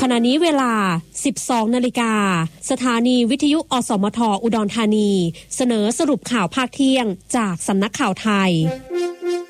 ขณะนี้เวลา 12 นาฬิกาสถานีวิทยุอสมทอุดรธานีเสนอสรุปข่าวภาคเที่ยงจากสำนักข่าวไทย